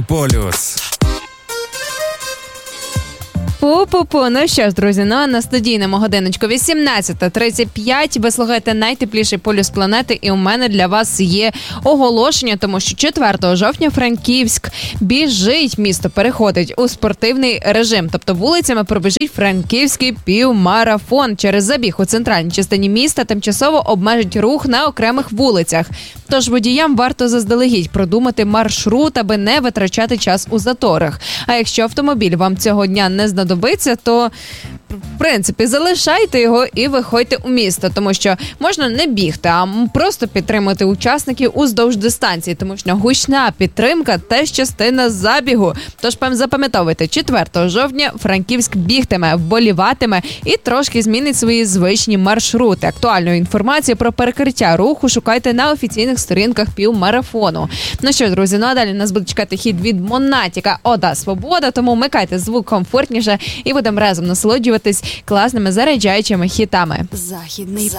Полюс. Пу-пу-пу. Ну що ж, друзі, на студійному годиночку 18:35. Ви слухаєте найтепліший полюс планети, і у мене для вас є оголошення, тому що 4 жовтня Франківськ біжить, місто переходить у спортивний режим. Тобто вулицями пробіжить Франківський півмарафон. Через забіг у центральній частині міста тимчасово обмежить рух на окремих вулицях. Тож водіям варто заздалегідь продумати маршрут, аби не витрачати час у заторах. А якщо автомобіль вам цього дня не знадобиться, то в принципі залишайте його і виходьте у місто, тому що можна не бігти, а просто підтримати учасників уздовж дистанції, тому що гучна підтримка – теж частина забігу. Тож запам'ятовуйте, 4 жовтня Франківськ бігтиме, вболіватиме і трошки змінить свої звичні маршрути. Актуальну інформацію про перекриття руху шукайте на офіційних сторінках півмарафону. Ну що, друзі, а далі нас буде чекати хід від Монатіка «Ода Свобода», тому вмикайте звук комфортніше і будемо разом насолоджуватись класними заряджаючими хітами. Західний